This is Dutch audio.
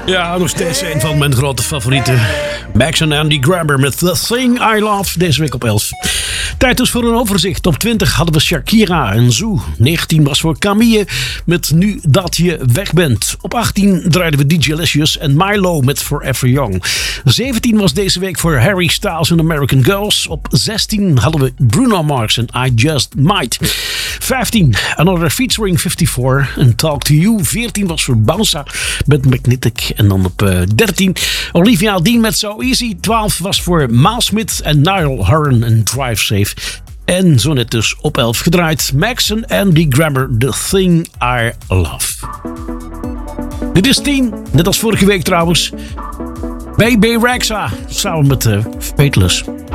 Ja, nog steeds een van mijn grote favorieten. Max en Andy Grammer met The Thing I Love. Deze week op 11. Tijd dus voor een overzicht. Op 20 hadden we Shakira en Zoo. 19 was voor Camille met Nu Dat Je Weg Bent. Op 18 draaiden we DJ Licious en Milo met Forever Young. 17 was deze week voor Harry Styles en American Girls. Op 16 hadden we Bruno Mars en I Just Might. 15, Another featuring 54 en Talk To You. 14 was voor Bounce met Magnetic. En dan op 13 Olivia Dean met So Easy. 12 was voor Miles Smith en Niall Horan en Drive Safe. En zo net dus op 11 gedraaid Max en Andy Grammer, The Thing I Love. Dit is 10, net als vorige week trouwens. BB Rexa samen met Fateless.